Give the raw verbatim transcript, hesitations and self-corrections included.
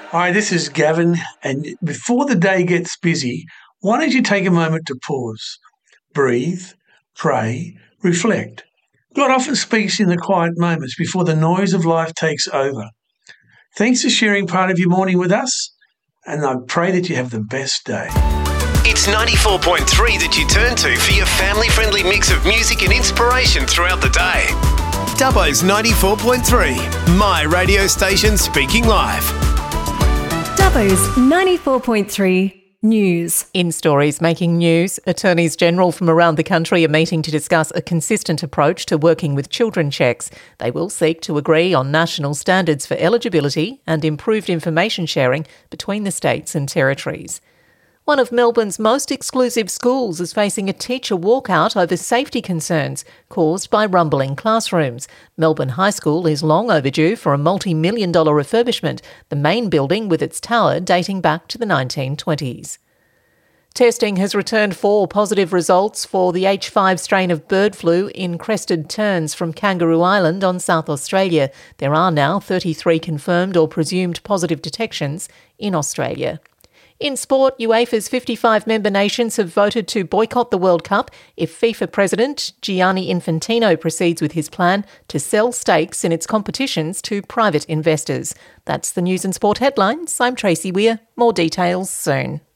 Hi, this is Gavin, and before the day gets busy, why don't you take a moment to pause, breathe, pray, reflect? God often speaks in the quiet moments before the noise of life takes over. Thanks for sharing part of your morning with us, and I pray that you have the best day. It's ninety-four point three that you turn to for your family-friendly mix of music and inspiration throughout the day. Dubbo's ninety-four point three, my radio station speaking live. Dubbo's ninety-four point three News. In stories making news, attorneys general from around the country are meeting to discuss a consistent approach to working with children checks. They will seek to agree on national standards for eligibility and improved information sharing between the states and territories. One of Melbourne's most exclusive schools is facing a teacher walkout over safety concerns caused by rumbling classrooms. Melbourne High School is long overdue for a multi-million dollar refurbishment, the main building with its tower dating back to the nineteen twenties. Testing has returned four positive results for the H five strain of bird flu in crested terns from Kangaroo Island on South Australia. There are now thirty-three confirmed or presumed positive detections in Australia. In sport, UEFA's fifty-five member nations have voted to boycott the World Cup if FIFA President Gianni Infantino proceeds with his plan to sell stakes in its competitions to private investors. That's the news and sport headlines. I'm Tracy Weir. More details soon.